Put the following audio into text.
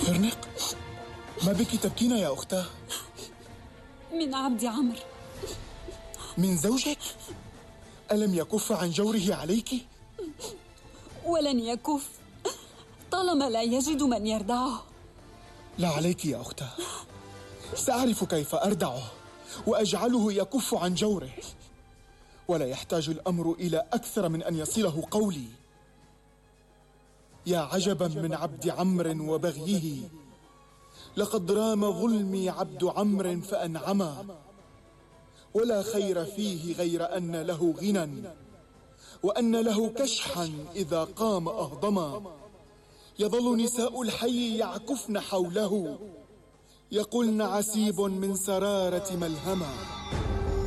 فرنق، ما بك تبكين يا أختاه؟ من عبد عمرو. من زوجك؟ ألم يكف عن جوره عليك؟ ولن يكف طالما لا يجد من يردعه. لا عليك يا أختاه، سأعرف كيف أردعه وأجعله يكف عن جوره، ولا يحتاج الأمر إلى أكثر من أن يصله قولي. يا عجبا من عبد عمرو وبغيه، لقد رام ظلمي عبد عمرو فأنعما، ولا خير فيه غير أن له غنى وأن له كشحا إذا قام أهضما. يظل نساء الحي يعكفن حوله، يقولن عسيب من سرارة ملهما.